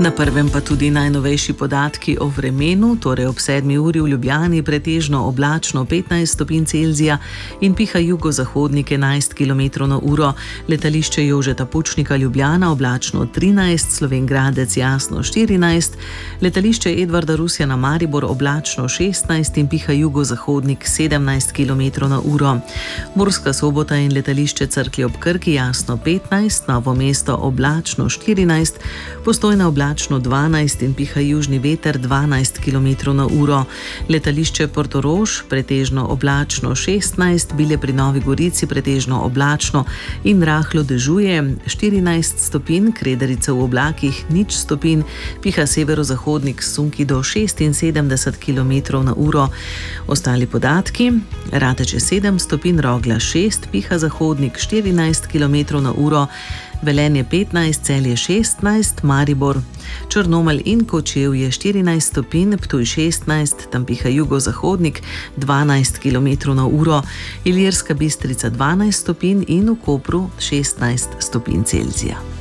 Na prvem pa tudi najnovejši podatki o vremenu, torej ob 7. uri v Ljubljani pretežno oblačno 15 stopinj Celzija in piha jugozahodnik 11 km/h, letališče Jožeta Pučnika Ljubljana oblačno 13, Slovenj Gradec jasno 14, letališče Edvarda Rusjana Maribor oblačno 16 in piha jugozahodnik 17 km/h. Murska Sobota in letališče Cerklje ob Krki jasno 15, Novo mesto oblačno 14, Postojna oblačno 12 in piha južni veter 12 km/h. Letališče Portorož pretežno oblačno 16, Bile pri Novi Gorici pretežno oblačno in rahlo dežuje 14 stopinj, Kredarica v oblakih 0 stopinj, piha severozahodnik sunki do 76 km/h. Ostali podatki: Rateče 7 stopinj, Rogla 6, piha zahodnik 14 km/h, Velenje 15, Celje 16, Maribor, Črnomelj in Kočevje 14 stopinj, Ptuj 16, tam piha jugozahodnik 12 km/h, Ilirska Bistrica 12 stopinj in v Kopru 16 stopinj Celzija.